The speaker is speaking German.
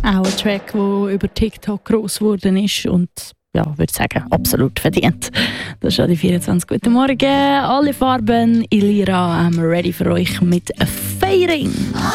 Auch ein Track, der über TikTok gross geworden ist und ja, würde sagen, absolut verdient. Das ist schon die 24. Guten Morgen. Alle Farben, Ilira, ready für euch mit Fading.